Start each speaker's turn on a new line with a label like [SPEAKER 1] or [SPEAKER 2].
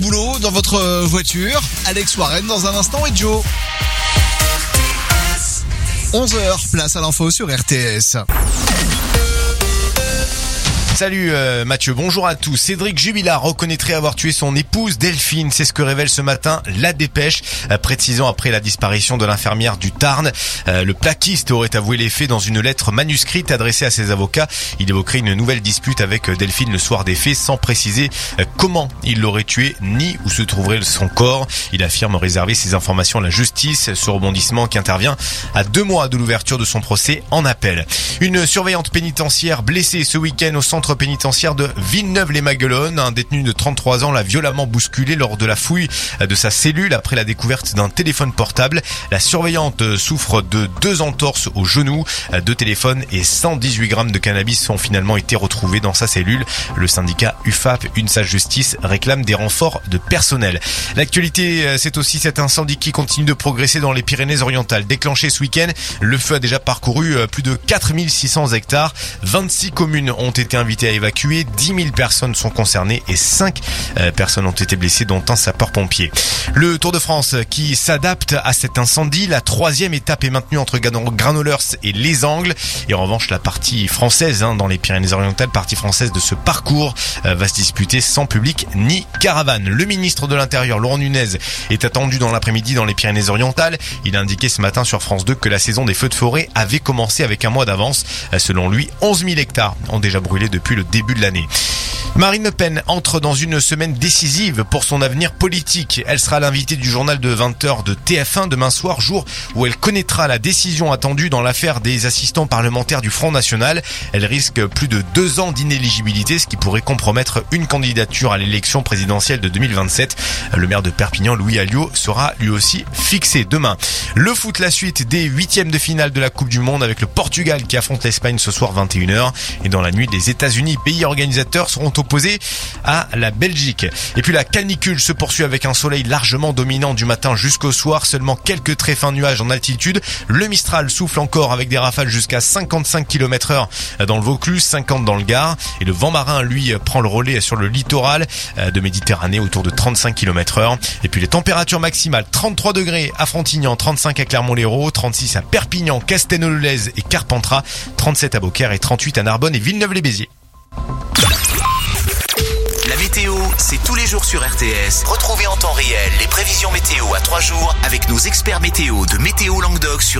[SPEAKER 1] boulot, dans votre voiture. Alex Warren dans un instant et Joe. 11h, place à l'info sur RTS.
[SPEAKER 2] Salut Mathieu, bonjour à tous. Cédric Jubilard reconnaîtrait avoir tué son épouse Delphine. C'est ce que révèle ce matin La Dépêche. Près de 6 ans après la disparition de l'infirmière du Tarn, le plaquiste aurait avoué les faits dans une lettre manuscrite adressée à ses avocats. Il évoquerait une nouvelle dispute avec Delphine le soir des faits sans préciser comment il l'aurait tuée ni où se trouverait son corps. Il affirme réserver ses informations à la justice. Ce rebondissement qui intervient à 2 mois de l'ouverture de son procès en appel. Une surveillante pénitentiaire blessée ce week-end au centre pénitentiaire de Villeneuve-les-Maguelones. Un détenu de 33 ans l'a violemment bousculé lors de la fouille de sa cellule après la découverte d'un téléphone portable. La surveillante souffre de 2 entorses au genou. 2 téléphones et 118 grammes de cannabis ont finalement été retrouvés dans sa cellule. Le syndicat UFAP, Une Sage Justice, réclame des renforts de personnel. L'actualité, c'est aussi cet incendie qui continue de progresser dans les Pyrénées-Orientales. Déclenché ce week-end, le feu a déjà parcouru plus de 4600 hectares. 26 communes ont été invitées à évacuer, 10 000 personnes sont concernées et 5 personnes ont été blessées, dont un sapeur-pompier. Le Tour de France qui s'adapte à cet incendie. La 3e étape est maintenue entre Granollers et Les Angles. Et en revanche, la partie française, dans les Pyrénées-Orientales, partie française de ce parcours, va se disputer sans public ni caravane. Le ministre de l'Intérieur, Laurent Nunez, est attendu dans l'après-midi dans les Pyrénées-Orientales. Il a indiqué ce matin sur France 2 que la saison des feux de forêt avait commencé avec un mois d'avance. Selon lui, 11 000 hectares ont déjà brûlé depuis le début de l'année. Marine Le Pen entre dans une semaine décisive pour son avenir politique. Elle sera l'invitée du journal de 20h de TF1 demain soir, jour où elle connaîtra la décision attendue dans l'affaire des assistants parlementaires du Front National. Elle risque plus de 2 ans d'inéligibilité, ce qui pourrait compromettre une candidature à l'élection présidentielle de 2027. Le maire de Perpignan, Louis Alliot, sera lui aussi fixé demain. Le foot, la suite des 8e de finale de la Coupe du Monde avec le Portugal qui affronte l'Espagne ce soir 21h. Et dans la nuit, les États-Unis, pays organisateurs, seront opposés à la Belgique. Et puis la canicule se poursuit avec un soleil largement dominant du matin jusqu'au soir. Seulement quelques très fins nuages en altitude. Le Mistral souffle encore avec des rafales jusqu'à 55 km/h dans le Vaucluse, 50 dans le Gard. Et le vent marin, lui, prend le relais sur le littoral de Méditerranée autour de 35 km/h. Et puis les températures maximales, 33 degrés à Frontignan, 35 à Clermont-Lérault, 36 à Perpignan, Castelnau-le-Lez et Carpentras, 37 à Beaucaire et 38 à Narbonne et Villeneuve-les-Béziers.
[SPEAKER 3] La météo, c'est tous les jours sur RTS. Retrouvez en temps réel les prévisions météo à 3 jours avec nos experts météo de Météo Languedoc sur